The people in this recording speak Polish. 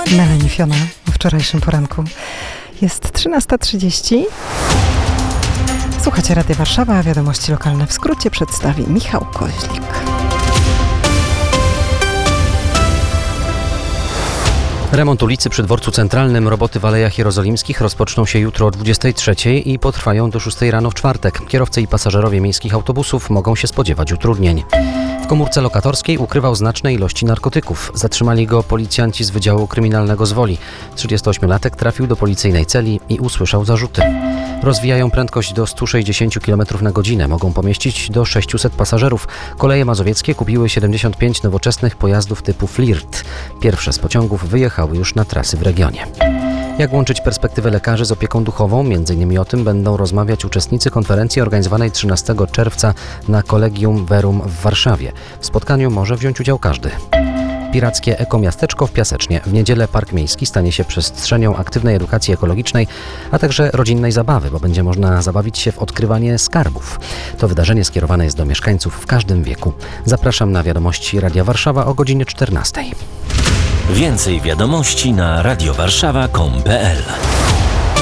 Melanie Fiona o wczorajszym poranku. Jest 13:30. Słuchacie Radia Warszawa, a wiadomości lokalne w skrócie przedstawi Michał Koźlik. Remont ulicy przy Dworcu Centralnym, roboty w Alejach Jerozolimskich rozpoczną się jutro o 23:00 i potrwają do 6:00 rano w czwartek. Kierowcy i pasażerowie miejskich autobusów mogą się spodziewać utrudnień. W komórce lokatorskiej ukrywał znaczne ilości narkotyków. Zatrzymali go policjanci z Wydziału Kryminalnego z Woli. 38-latek trafił do policyjnej celi i usłyszał zarzuty. Rozwijają prędkość do 160 km na godzinę. Mogą pomieścić do 600 pasażerów. Koleje mazowieckie kupiły 75 nowoczesnych pojazdów typu Flirt. Pierwsze z pociągów wyjechały już na trasy w regionie. Jak łączyć perspektywę lekarzy z opieką duchową? Między innymi o tym będą rozmawiać uczestnicy konferencji organizowanej 13 czerwca na Collegium Verum w Warszawie. W spotkaniu może wziąć udział każdy. Pirackie ekomiasteczko w Piasecznie. W niedzielę park miejski stanie się przestrzenią aktywnej edukacji ekologicznej, a także rodzinnej zabawy, bo będzie można zabawić się w odkrywanie skarbów. To wydarzenie skierowane jest do mieszkańców w każdym wieku. Zapraszam na wiadomości Radia Warszawa o godzinie 14:00. Więcej wiadomości na radiowarszawa.com.pl